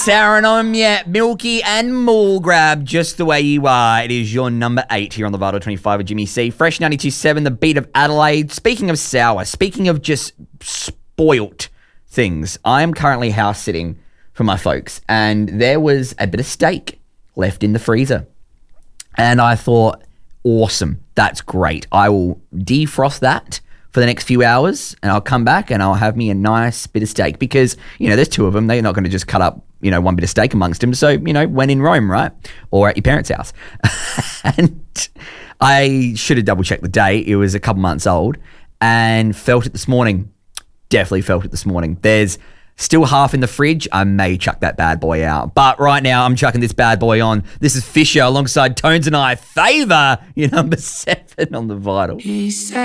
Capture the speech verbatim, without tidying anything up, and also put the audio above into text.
Sarah, and I'm, yeah, milky and mall grab just the way you are. It is your number eight here on the Vital twenty-five with Jimmy C. Fresh ninety-two point seven, the beat of Adelaide. Speaking of sour, speaking of just spoilt things, I am currently house sitting for my folks, and there was a bit of steak left in the freezer. And I thought, awesome, that's great. I will defrost that for the next few hours, and I'll come back and I'll have me a nice bit of steak because, you know, there's two of them. They're not going to just cut up, you know, one bit of steak amongst them. So, you know, when in Rome, right? Or at your parents' house. And I should have double checked the date. It was a couple months old and felt it this morning. Definitely felt it this morning. There's still half in the fridge. I may chuck that bad boy out. But right now, I'm chucking this bad boy on. This is Fisher alongside Tones and I. Favour, your number seven on the Vital. He said